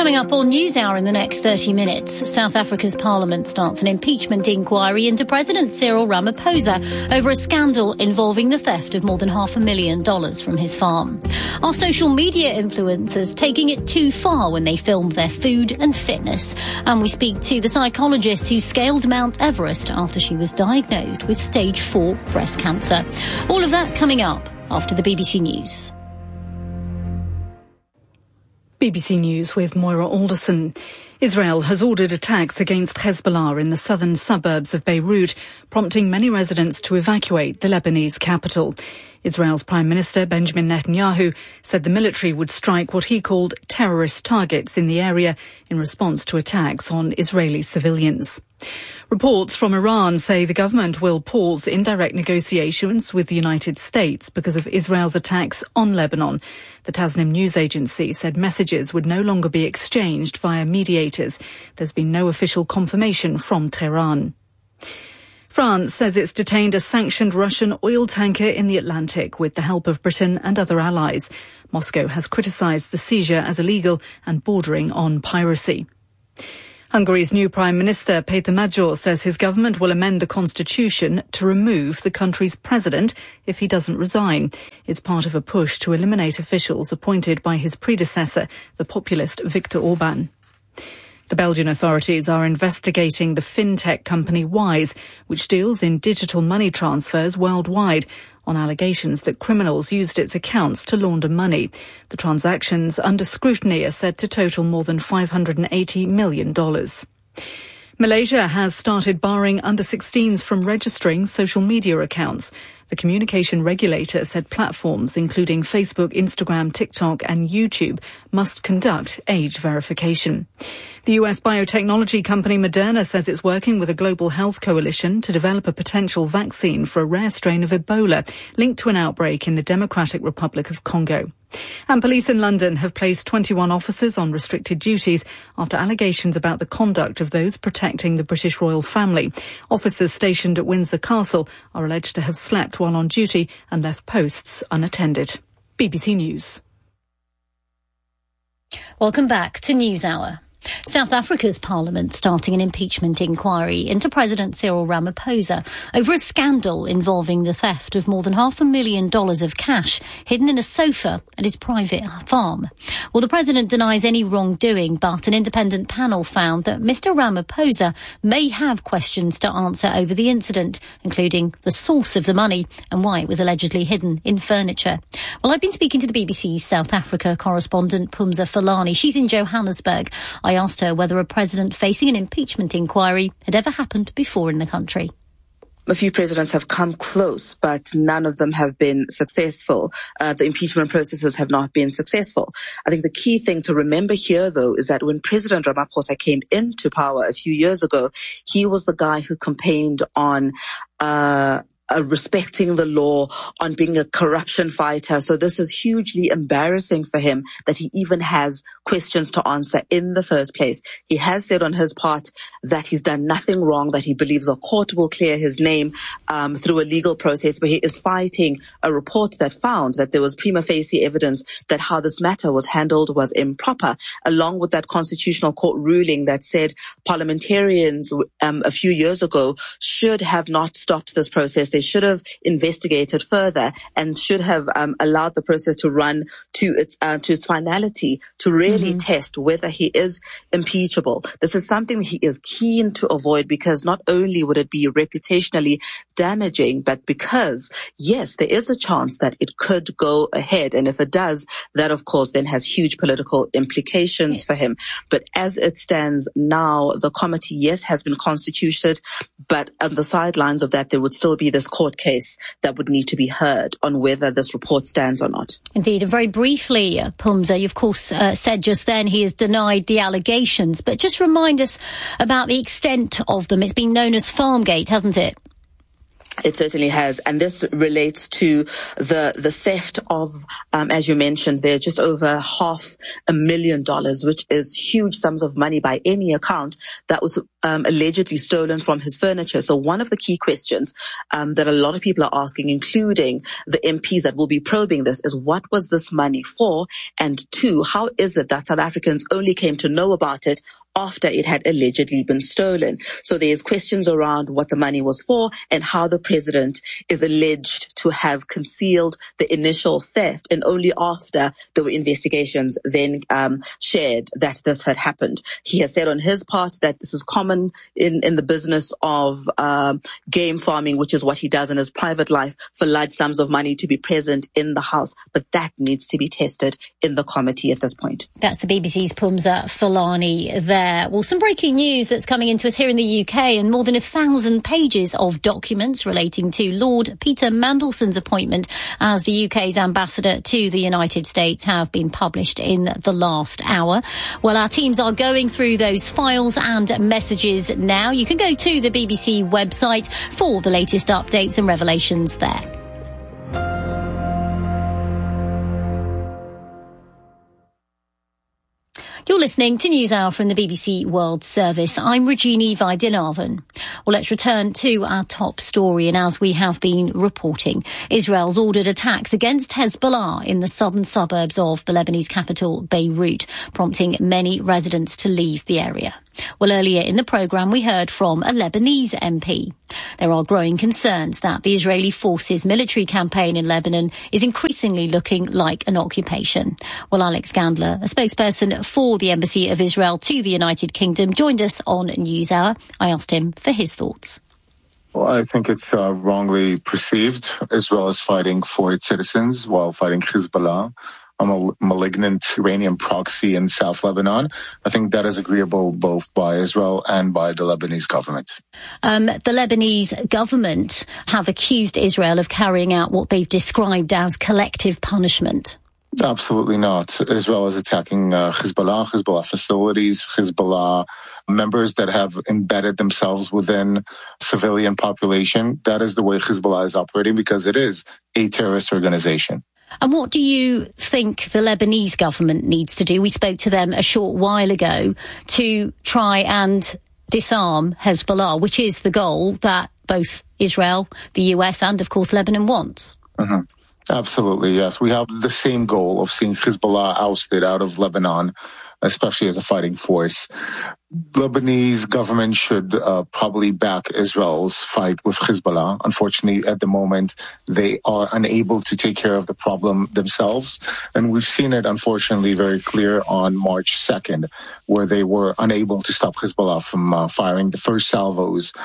Coming up on NewsHour in the next 30 minutes, South Africa's parliament starts an impeachment inquiry into President Cyril Ramaphosa over a scandal involving the theft of more than $500,000 from his farm. Are social media influencers taking it too far when they film their food and fitness? And we speak to the psychologist who scaled Mount Everest after she was diagnosed with stage 4 breast cancer. All of that coming up after the BBC News. BBC News with Moira Alderson. Israel has ordered attacks against Hezbollah in the southern suburbs of Beirut, prompting many residents to evacuate the Lebanese capital. Israel's Prime Minister Benjamin Netanyahu said the military would strike what he called terrorist targets in the area in response to attacks on Israeli civilians. Reports from Iran say the government will pause indirect negotiations with the United States because of Israel's attacks on Lebanon. The Tasnim news agency said messages would no longer be exchanged via mediators. There's been no official confirmation from Tehran. France says it's detained a sanctioned Russian oil tanker in the Atlantic with the help of Britain and other allies. Moscow has criticised the seizure as illegal and bordering on piracy. Hungary's new Prime Minister, Péter Magyar, says his government will amend the constitution to remove the country's president if he doesn't resign. It's part of a push to eliminate officials appointed by his predecessor, the populist Viktor Orban. The Belgian authorities are investigating the fintech company Wise, which deals in digital money transfers worldwide, on allegations that criminals used its accounts to launder money. The transactions under scrutiny are said to total more than $580 million. Malaysia has started barring under-16s from registering social media accounts. The communication regulator said platforms including Facebook, Instagram, TikTok and YouTube must conduct age verification. The US biotechnology company Moderna says it's working with a global health coalition to develop a potential vaccine for a rare strain of Ebola linked to an outbreak in the Democratic Republic of Congo. And police in London have placed 21 officers on restricted duties after allegations about the conduct of those protecting the British royal family. Officers stationed at Windsor Castle are alleged to have slept while on duty and left posts unattended. BBC News. Welcome back to NewsHour. South Africa's parliament starting an impeachment inquiry into President Cyril Ramaphosa over a scandal involving the theft of more than $500,000 of cash hidden in a sofa at his private farm. Well, the president denies any wrongdoing, but an independent panel found that Mr. Ramaphosa may have questions to answer over the incident, including the source of the money and why it was allegedly hidden in furniture. Well, I've been speaking to the BBC's South Africa correspondent Phumza Falani. She's in Johannesburg. I asked her whether a president facing an impeachment inquiry had ever happened before in the country. A few presidents have come close, but none of them have been successful. The impeachment processes have not been successful. I think the key thing to remember here, though, is that when President Ramaphosa came into power a few years ago, he was the guy who campaigned on respecting the law, on being a corruption fighter. So this is hugely embarrassing for him that he even has questions to answer in the first place. He has said on his part that he's done nothing wrong, that he believes a court will clear his name through a legal process, but he is fighting a report that found that there was prima facie evidence that how this matter was handled was improper, along with that constitutional court ruling that said parliamentarians a few years ago should have not stopped this process. They should have investigated further and should have allowed the process to run to its finality to really test whether he is impeachable. This is something he is keen to avoid because not only would it be reputationally damaging, but because, yes, there is a chance that it could go ahead. And if it does, that, of course, then has huge political implications for him. But as it stands now, the committee, yes, has been constituted, but on the sidelines of that, there would still be this court case that would need to be heard on whether this report stands or not. Indeed. And very briefly, Phumza, you of course said just then he has denied the allegations, but just remind us about the extent of them. It's been known as Farmgate, hasn't it? It certainly has. And this relates to the theft of, as you mentioned, there just over $500,000, which is huge sums of money by any account, that was allegedly stolen from his furniture. So one of the key questions that a lot of people are asking, including the MPs that will be probing this, is what was this money for? And two, how is it that South Africans only came to know about it after it had allegedly been stolen? So there's questions around what the money was for and how the president is alleged to have concealed the initial theft, and only after there were investigations then shared that this had happened. He has said on his part that this is common in the business of game farming, which is what he does in his private life, for large sums of money to be present in the house. But that needs to be tested in the committee at this point. That's the BBC's Phumza Fulani there. Well, some breaking news that's coming into us here in the UK, and more than 1,000 pages of documents relating to Lord Peter Mandelson's appointment as the UK's ambassador to the United States have been published in the last hour. Well, our teams are going through those files and messages now. You can go to the BBC website for the latest updates and revelations there. You're listening to NewsHour from the BBC World Service. I'm Regina Vaidyanathan. Well, let's return to our top story. And as we have been reporting, Israel's ordered attacks against Hezbollah in the southern suburbs of the Lebanese capital, Beirut, prompting many residents to leave the area. Well, earlier in the programme, we heard from a Lebanese MP. There are growing concerns that the Israeli forces' military campaign in Lebanon is increasingly looking like an occupation. Well, Alex Gandler, a spokesperson for the Embassy of Israel to the United Kingdom, joined us on NewsHour. I asked him for his thoughts. Well, I think it's wrongly perceived. Israel is fighting for its citizens while fighting Hezbollah, a malignant Iranian proxy in South Lebanon. I think that is agreeable both by Israel and by the Lebanese government. The Lebanese government have accused Israel of carrying out what they've described as collective punishment. Absolutely not. Israel is attacking Hezbollah facilities, Hezbollah members that have embedded themselves within civilian population. That is the way Hezbollah is operating, because it is a terrorist organization. And what do you think the Lebanese government needs to do? We spoke to them a short while ago to try and disarm Hezbollah, which is the goal that both Israel, the US, and of course Lebanon wants. Mm-hmm. Absolutely, yes. We have the same goal of seeing Hezbollah ousted out of Lebanon, especially as a fighting force. Lebanese government should probably back Israel's fight with Hezbollah. Unfortunately, at the moment, they are unable to take care of the problem themselves. And we've seen it, unfortunately, very clear on March 2nd, where they were unable to stop Hezbollah from firing the first salvos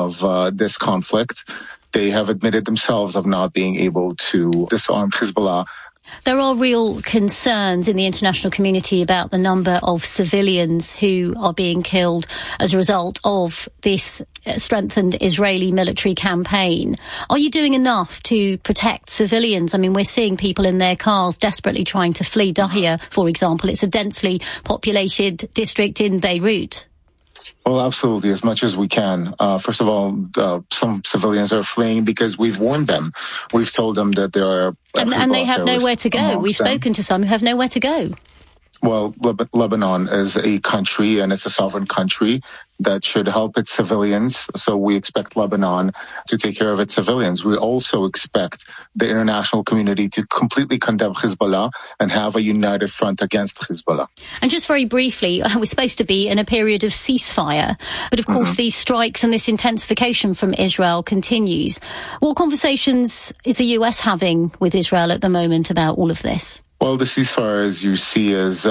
of this conflict. They have admitted themselves of not being able to disarm Hezbollah. There are real concerns in the international community about the number of civilians who are being killed as a result of this strengthened Israeli military campaign. Are you doing enough to protect civilians? I mean, we're seeing people in their cars desperately trying to flee Dahia, for example. It's a densely populated district in Beirut. Well, absolutely, as much as we can. First of all, some civilians are fleeing because we've warned them. We've told them that there are... And they have nowhere to go. We've spoken to some who have nowhere to go. Well, Lebanon is a country, and it's a sovereign country that should help its civilians. So we expect Lebanon to take care of its civilians. We also expect the international community to completely condemn Hezbollah and have a united front against Hezbollah. And just very briefly, we're supposed to be in a period of ceasefire. But of course, these strikes and this intensification from Israel continues. What conversations is the US having with Israel at the moment about all of this? Well, the ceasefire, as you see, is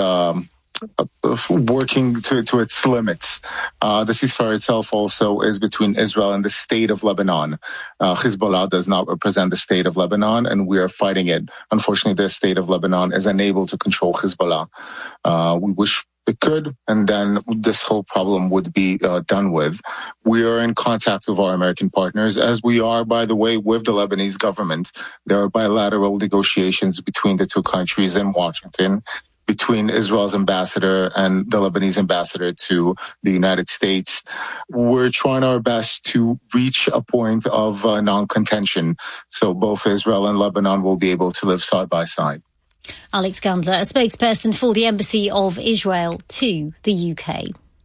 working to its limits. The ceasefire itself also is between Israel and the state of Lebanon. Hezbollah does not represent the state of Lebanon, and we are fighting it. Unfortunately, the state of Lebanon is unable to control Hezbollah. We wish it could, and then this whole problem would be done with. We are in contact with our American partners, as we are, by the way, with the Lebanese government. There are bilateral negotiations between the two countries in Washington. between Israel's ambassador and the Lebanese ambassador to the United States. We're trying our best to reach a point of non-contention, so both Israel and Lebanon will be able to live side by side. Alex Gandler, a spokesperson for the Embassy of Israel to the UK.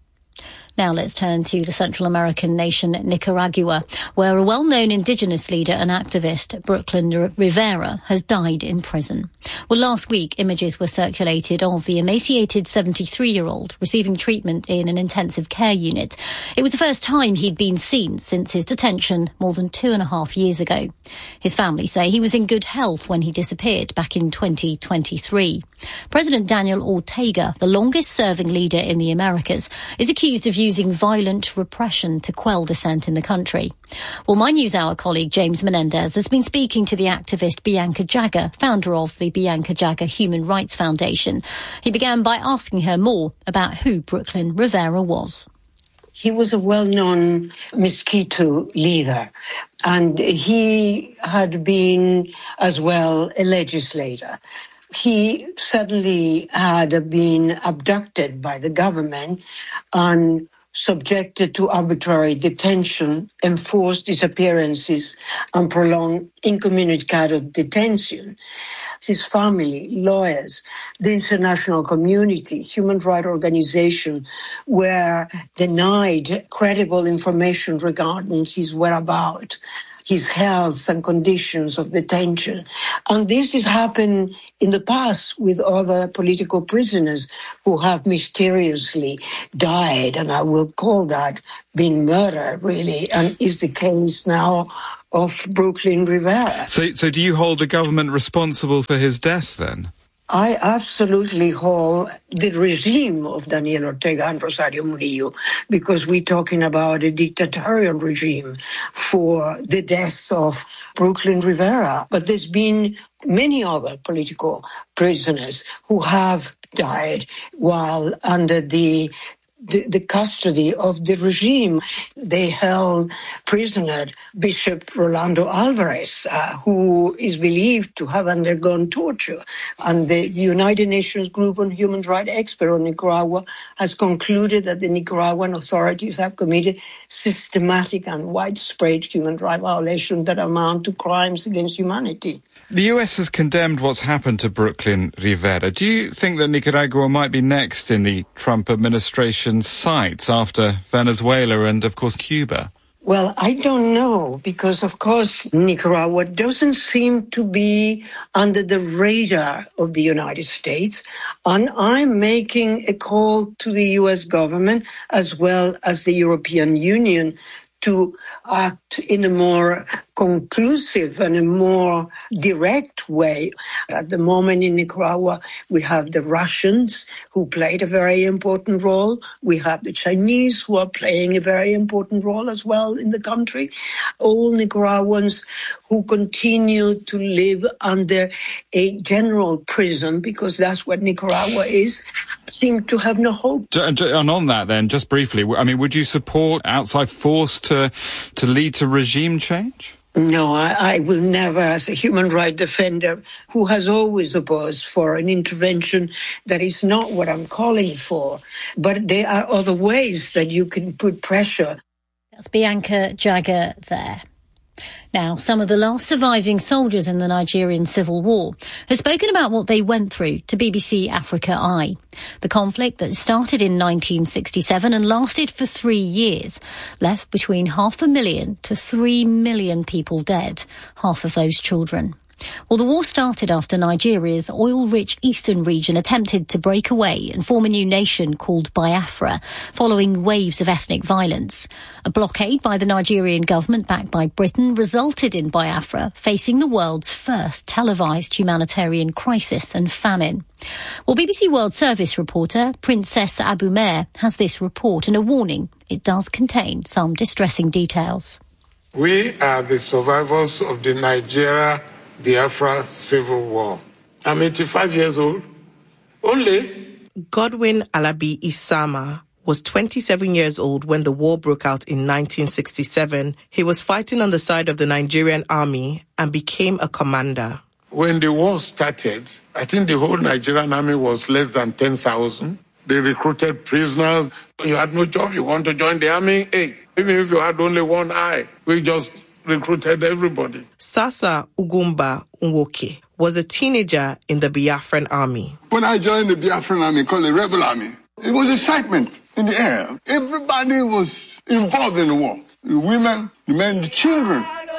Now let's turn to the Central American nation Nicaragua, where a well-known indigenous leader and activist, Brooklyn Rivera, has died in prison. Well, last week, images were circulated of the emaciated 73-year-old receiving treatment in an intensive care unit. It was the first time he'd been seen since his detention more than 2.5 years ago. His family say he was in good health when he disappeared back in 2023. President Daniel Ortega, the longest-serving leader in the Americas, is accused of using violent repression to quell dissent in the country. Well, my NewsHour colleague James Menendez has been speaking to the activist Bianca Jagger, founder of the Bianca Jagger Human Rights Foundation. He began by asking her more about who Brooklyn Rivera was. He was a well-known Miskito leader, and he had been as well a legislator. He suddenly had been abducted by the government and subjected to arbitrary detention, enforced disappearances, and prolonged incommunicado detention. His family, lawyers, the international community, human rights organizations were denied credible information regarding his whereabouts, his health and conditions of detention. And this has happened in the past with other political prisoners who have mysteriously died, and I will call that being murdered, really, and is the case now of Brooklyn Rivera. So do you hold the government responsible for his death, then? I absolutely hold the regime of Daniel Ortega and Rosario Murillo, because we're talking about a dictatorial regime for the death of Brooklyn Rivera. But there's been many other political prisoners who have died while under the custody of the regime. They held prisoner Bishop Rolando Alvarez, who is believed to have undergone torture. And the United Nations Group on Human Rights Expert on Nicaragua has concluded that the Nicaraguan authorities have committed systematic and widespread human rights violations that amount to crimes against humanity. The US has condemned what's happened to Brooklyn Rivera. Do you think that Nicaragua might be next in the Trump administration's sights after Venezuela and, of course, Cuba? Well, I don't know, because, of course, Nicaragua doesn't seem to be under the radar of the United States. And I'm making a call to the U.S. government as well as the European Union to act in a more conclusive and a more direct way. At the moment in Nicaragua, we have the Russians who played a very important role. We have the Chinese who are playing a very important role as well in the country. All Nicaraguans who continue to live under a general prison, because that's what Nicaragua is, seem to have no hope. And on that then, just briefly, I mean, would you support outside force to lead to regime change? No, I will never, as a human rights defender who has always opposed for an intervention that is not what I'm calling for. But there are other ways that you can put pressure. That's Bianca Jagger there. Now, some of the last surviving soldiers in the Nigerian civil war have spoken about what they went through to BBC Africa Eye. The conflict that started in 1967 and lasted for 3 years left between 500,000 to 3 million people dead, half of those children. Well, the war started after Nigeria's oil-rich eastern region attempted to break away and form a new nation called Biafra, following waves of ethnic violence. A blockade by the Nigerian government, backed by Britain, resulted in Biafra facing the world's first televised humanitarian crisis and famine. Well, BBC World Service reporter Princess Abumer has this report and a warning. It does contain some distressing details. We are the survivors of the Nigeria-Biafra civil war. I'm 85 years old. Only Godwin Alabi Isama was 27 years old when the war broke out in 1967. He was fighting on the side of the Nigerian army and became a commander. When the war started, I think the whole Nigerian army was less than 10,000. They recruited prisoners. You had no job, you want to join the army? Hey, even if you had only one eye, we just recruited everybody. Sasa Ugumba Nwoke was a teenager in the Biafran army. When I joined the Biafran army, called the Rebel Army, it was excitement in the air. Everybody was involved in the war. The women, the men, the children.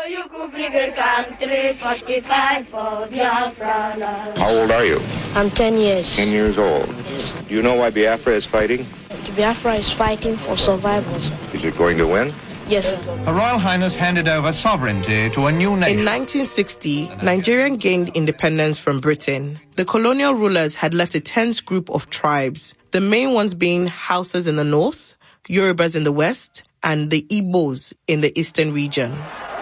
How old are you? I'm 10 years. 10 years old. Yes. Do you know why Biafra is fighting? Biafra is fighting for survival. Is it going to win? Yes, sir. Her Royal Highness handed over sovereignty to a new nation. In 1960, Nigeria gained independence from Britain. The colonial rulers had left a tense group of tribes, the main ones being Hausas in the north, Yorubas in the west, and the Igbos in the eastern region.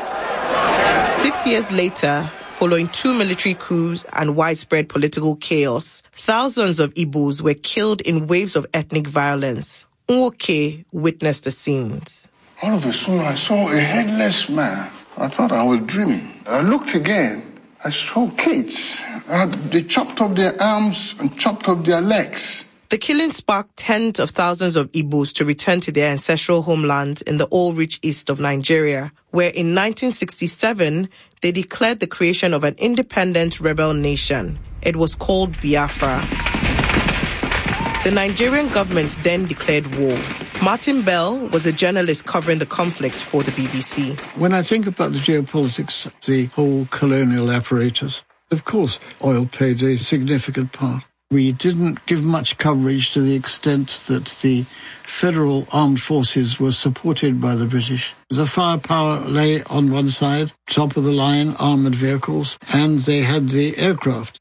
6 years later, following 2 military coups and widespread political chaos, thousands of Igbos were killed in waves of ethnic violence. Nwoke witnessed the scenes. All of a sudden, I saw a headless man. I thought I was dreaming. I looked again. I saw kids. They chopped off their arms and chopped off their legs. The killing sparked tens of thousands of Igbos to return to their ancestral homeland in the oil-rich east of Nigeria, where in 1967, they declared the creation of an independent rebel nation. It was called Biafra. The Nigerian government then declared war. Martin Bell was a journalist covering the conflict for the BBC. When I think about the geopolitics, the whole colonial apparatus, of course, oil played a significant part. We didn't give much coverage to the extent that the federal armed forces were supported by the British. The firepower lay on one side, top of the line, armoured vehicles, and they had the aircraft.